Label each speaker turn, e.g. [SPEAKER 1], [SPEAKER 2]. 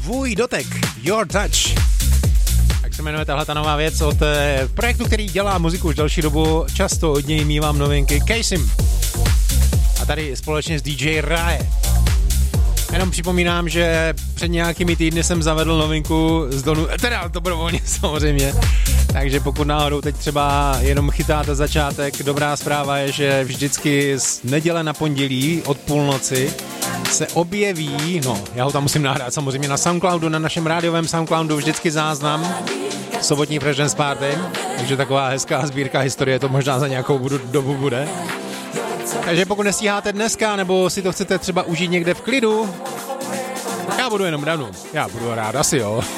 [SPEAKER 1] Tvůj dotek, Your Touch. Tak se jmenuje tahle ta nová věc od projektu, který dělá muziku už další dobu. Často od něj mívám novinky. Kaysim. A tady společně s DJ Rae. Jenom připomínám, že před nějakými týdny jsem zavedl novinku z Donu, teda dobrovolně samozřejmě. Takže pokud náhodou teď třeba jenom chytáte začátek, dobrá zpráva je, že vždycky z neděle na pondělí od půlnoci se objeví, no já ho tam musím nahrát samozřejmě na Soundcloudu, na našem rádiovém Soundcloudu vždycky záznam sobotní Fresh Dance Party, takže taková hezká sbírka historie to možná za nějakou dobu bude. Takže pokud nestíháte dneska, nebo si to chcete třeba užít někde v klidu, já budu jenom rád, asi jo.